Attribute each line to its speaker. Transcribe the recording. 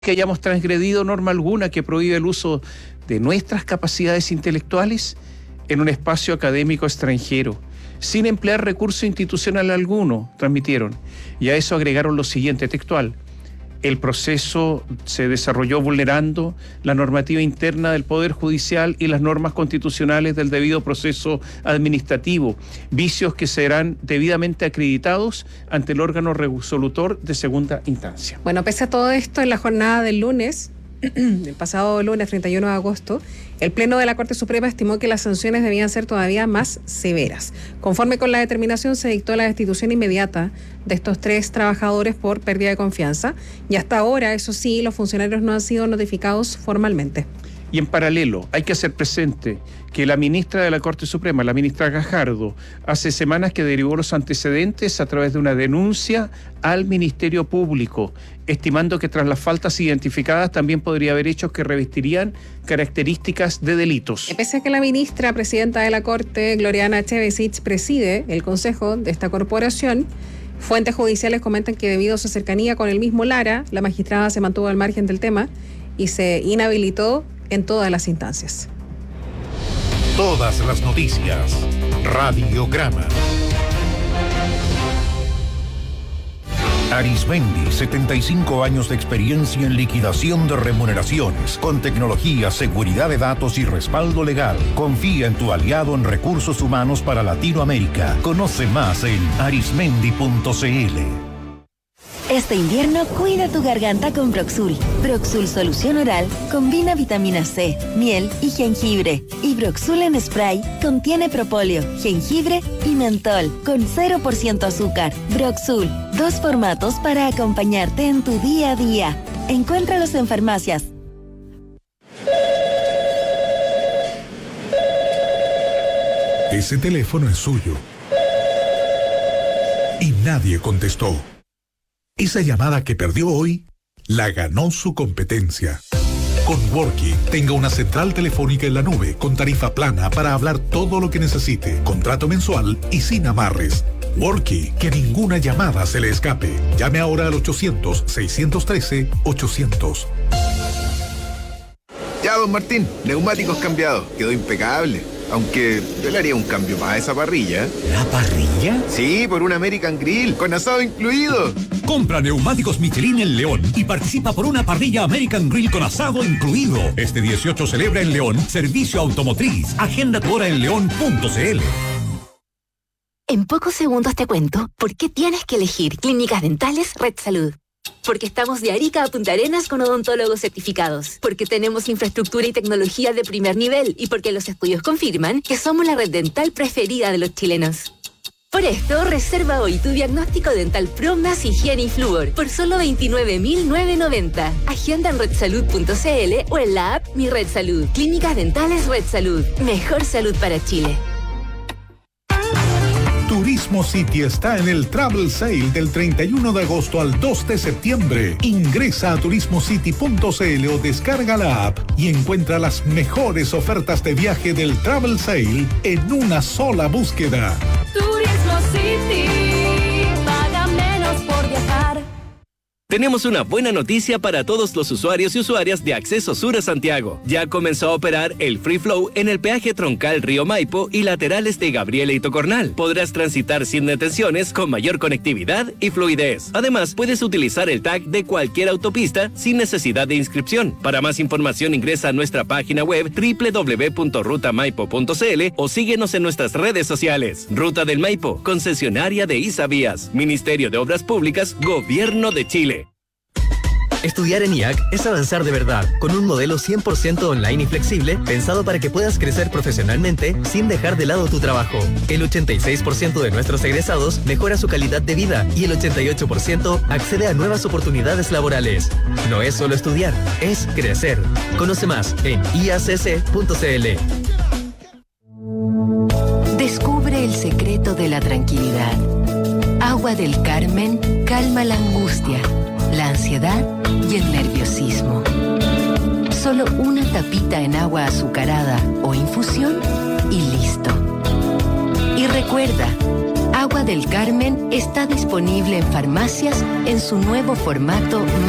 Speaker 1: que hayamos transgredido norma alguna que prohíbe el uso de nuestras capacidades intelectuales en un espacio académico extranjero, sin emplear recurso institucional alguno, transmitieron. Y a eso agregaron lo siguiente, textual: el proceso se desarrolló vulnerando la normativa interna del Poder Judicial y las normas constitucionales del debido proceso administrativo, vicios que serán debidamente acreditados ante el órgano resolutor de segunda instancia.
Speaker 2: Bueno, pese a todo esto, en la jornada del lunes, el pasado lunes 31 de agosto, el Pleno de la Corte Suprema estimó que las sanciones debían ser todavía más severas. Conforme con la determinación, se dictó la destitución inmediata de estos 3 trabajadores por pérdida de confianza, y hasta ahora, eso sí, los funcionarios no han sido notificados formalmente.
Speaker 1: Y en paralelo, hay que hacer presente que la ministra de la Corte Suprema, la ministra Gajardo, hace semanas que derivó los antecedentes a través de una denuncia al Ministerio Público, estimando que tras las faltas identificadas también podría haber hechos que revestirían características de delitos.
Speaker 2: Pese a que la ministra presidenta de la Corte, Gloriana Chevesich, preside el consejo de esta corporación, fuentes judiciales comentan que debido a su cercanía con el mismo Lara, la magistrada se mantuvo al margen del tema y se inhabilitó en todas las instancias.
Speaker 3: Todas las noticias. Radiograma. Arizmendi, 75 años de experiencia en liquidación de remuneraciones, con tecnología, seguridad de datos y respaldo legal. Confía en tu aliado en recursos humanos para Latinoamérica. Conoce más en arizmendi.cl.
Speaker 4: Este invierno cuida tu garganta con Broxul. Broxul Solución Oral combina vitamina C, miel y jengibre. Y Broxul en spray contiene propóleo, jengibre y mentol con 0% azúcar. Broxul, 2 formatos para acompañarte en tu día a día. Encuéntralos en farmacias.
Speaker 5: Ese teléfono es suyo. Y nadie contestó. Esa llamada que perdió hoy, la ganó su competencia. Con Worky, tenga una central telefónica en la nube con tarifa plana para hablar todo lo que necesite, contrato mensual y sin amarres. Worky, que ninguna llamada se le escape. Llame ahora al 800-613-800.
Speaker 6: Ya, don Martín, neumáticos cambiados, quedó impecable. Aunque yo le haría un cambio más a esa parrilla.
Speaker 7: ¿La parrilla?
Speaker 6: Sí, por un American Grill, con asado incluido.
Speaker 7: Compra neumáticos Michelin en León y participa por una parrilla American Grill con asado incluido. Este 18 celebra en León Servicio Automotriz. Agenda tu hora en león.cl.
Speaker 4: En pocos segundos te cuento por qué tienes que elegir Clínicas Dentales Red Salud. Porque estamos de Arica a Punta Arenas con odontólogos certificados. Porque tenemos infraestructura y tecnología de primer nivel. Y porque los estudios confirman que somos la red dental preferida de los chilenos. Por esto, reserva hoy tu diagnóstico dental Pro más higiene y flúor por solo 29.990. Agenda en redsalud.cl o en la app Mi Red Salud. Clínicas Dentales Red Salud. Mejor salud para Chile.
Speaker 5: Turismo City está en el Travel Sale del 31 de agosto al 2 de septiembre. Ingresa a turismocity.cl o descarga la app y encuentra las mejores ofertas de viaje del Travel Sale en una sola búsqueda.
Speaker 8: Turismo City, paga menos por viajar.
Speaker 9: Tenemos una buena noticia para todos los usuarios y usuarias de Acceso Sur a Santiago. Ya comenzó a operar el Free Flow en el peaje troncal Río Maipo y laterales de Gabriela y Tocornal. Podrás transitar sin detenciones con mayor conectividad y fluidez. Además, puedes utilizar el tag de cualquier autopista sin necesidad de inscripción. Para más información ingresa a nuestra página web www.rutamaipo.cl o síguenos en nuestras redes sociales. Ruta del Maipo, concesionaria de Isavías, Ministerio de Obras Públicas, Gobierno de Chile.
Speaker 10: Estudiar en IAC es avanzar de verdad, con un modelo 100% online y flexible, pensado para que puedas crecer profesionalmente sin dejar de lado tu trabajo. El 86% de nuestros egresados mejora su calidad de vida y el 88% accede a nuevas oportunidades laborales. No es solo estudiar, es crecer. Conoce más en iacc.cl.
Speaker 4: Descubre el secreto de la tranquilidad. Agua del Carmen calma la angustia, la ansiedad y el nerviosismo. Solo una tapita en agua azucarada o infusión y listo. Y recuerda, Agua del Carmen está disponible en farmacias en su nuevo formato